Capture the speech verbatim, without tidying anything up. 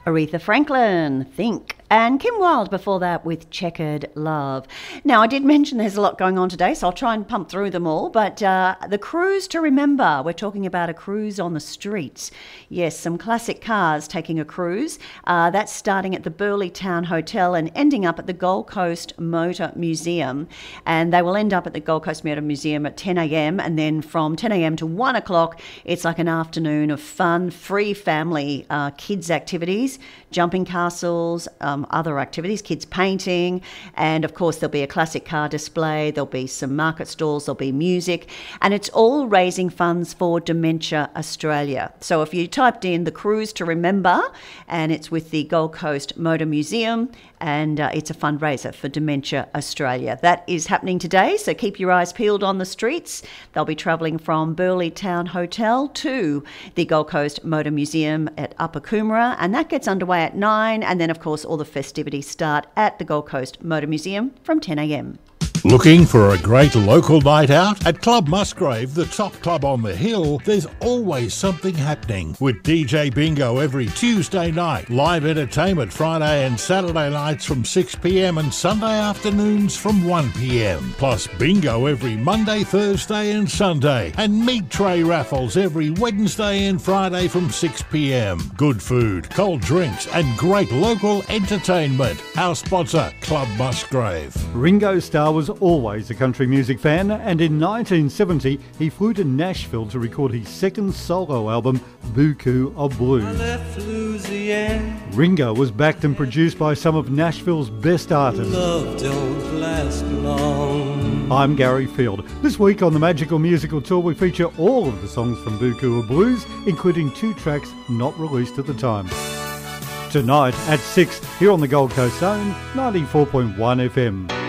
Aretha Franklin, Think, and Kim Wilde before that with Checkered Love. Now, I did mention there's a lot going on today, so I'll try and pump through them all, but uh, the cruise to remember. We're talking about a cruise on the streets. Yes, some classic cars taking a cruise. Uh, that's starting at the Burleigh Town Hotel and ending up at the Gold Coast Motor Museum. And they will end up at the Gold Coast Motor Museum at ten a.m. and then from ten a.m. to one o'clock, it's like an afternoon of fun, free family uh, kids activities, jumping castles, um, other activities, kids painting, and of course there'll be a classic car display, there'll be some market stalls, there'll be music, and it's all raising funds for Dementia Australia. So if you typed in the cruise to remember, and it's with the Gold Coast Motor Museum, and uh, it's a fundraiser for Dementia Australia. That is happening today, so keep your eyes peeled on the streets. They'll be travelling from Burleigh Town Hotel to the Gold Coast Motor Museum at Upper Coomera, and that gets underway at nine, and then of course all the festivities start at the Gold Coast Motor Museum from ten a.m. Looking for a great local night out? At Club Musgrave, the top club on the hill, there's always something happening. With D J Bingo every Tuesday night, live entertainment Friday and Saturday nights from six p.m. and Sunday afternoons from one p.m. Plus bingo every Monday, Thursday and Sunday. And meat tray raffles every Wednesday and Friday from six p.m. Good food, cold drinks and great local entertainment. Our sponsor, Club Musgrave. Ringo Starr was always a country music fan, and in nineteen seventy he flew to Nashville to record his second solo album, Buku of Blues. Ringo was backed and produced by some of Nashville's best artists. Love don't last long. I'm Gary Field. This week on the Magical Musical Tour we feature all of the songs from Buku of Blues, including two tracks not released at the time. Tonight at six, here on the Gold Coast Zone, ninety-four point one F M.